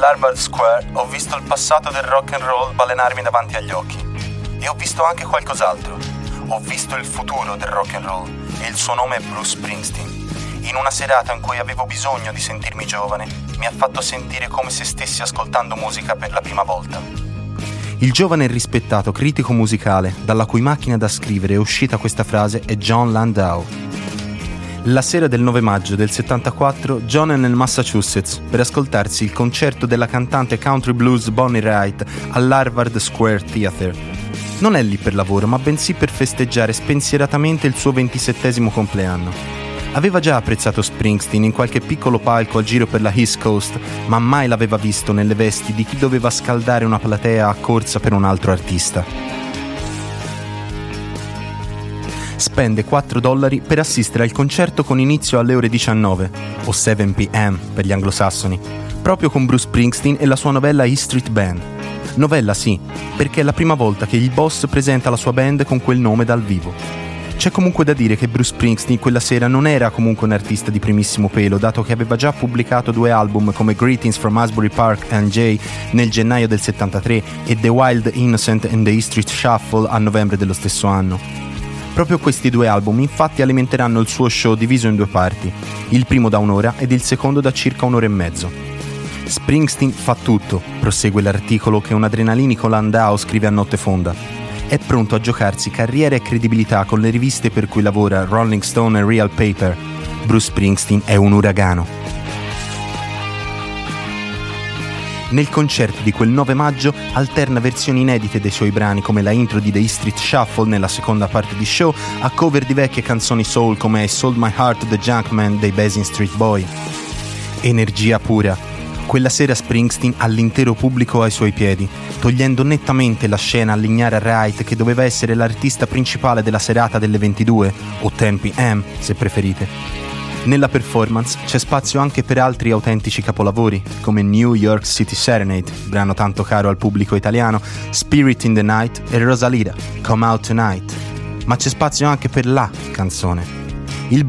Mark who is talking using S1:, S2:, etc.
S1: all'Harvard Square ho visto il passato del rock and roll balenarmi davanti agli occhi. E ho visto anche qualcos'altro. Ho visto il futuro del rock and roll e il suo nome è Bruce Springsteen. In una serata in cui avevo bisogno di sentirmi giovane, mi ha fatto sentire come se stessi ascoltando musica per la prima volta. Il giovane e rispettato critico musicale, dalla cui macchina da scrivere è uscita questa frase, è Jon Landau. La sera del 9 maggio del 74, John è nel Massachusetts per ascoltarsi il concerto della cantante country blues Bonnie Raitt all'Harvard Square Theatre. Non è lì per lavoro, ma bensì per festeggiare spensieratamente il suo 27° compleanno. Aveva già apprezzato Springsteen in qualche piccolo palco a giro per la East Coast, ma mai l'aveva visto nelle vesti di chi doveva scaldare una platea a corsa per un altro artista. Spende $4 per assistere al concerto con inizio alle ore 19, o 7 p.m. per gli anglosassoni, proprio con Bruce Springsteen e la sua novella E Street Band. Novella sì, perché è la prima volta che il boss presenta la sua band con quel nome dal vivo. C'è comunque da dire che Bruce Springsteen quella sera non era comunque un artista di primissimo pelo, dato che aveva già pubblicato 2 album come Greetings from Asbury Park and Jay nel gennaio del 73 e The Wild Innocent and the E Street Shuffle a novembre dello stesso anno. Proprio questi 2 album infatti alimenteranno il suo show diviso in 2 parti, il primo da 1 ora ed il secondo da circa 1 ora e mezzo. Springsteen fa tutto, prosegue l'articolo che un adrenalinico Landau scrive a notte fonda. È pronto a giocarsi carriera e credibilità con le riviste per cui lavora, Rolling Stone e Real Paper. Bruce Springsteen è un uragano. Nel concerto di quel 9 maggio alterna versioni inedite dei suoi brani come la intro di The E Street Shuffle nella seconda parte di show a cover di vecchie canzoni soul come I Sold My Heart to the Junkman dei Basin Street Boy. Energia pura. Quella sera Springsteen ha l'intero pubblico ai suoi piedi, togliendo nettamente la scena all'ignara Raitt che doveva essere l'artista principale della serata delle 22, o 10 p.m. se preferite. Nella performance c'è spazio anche per altri autentici capolavori, come New York City Serenade, brano tanto caro al pubblico italiano, Spirit in the Night e Rosalita, Come Out Tonight. Ma c'è spazio anche per la canzone.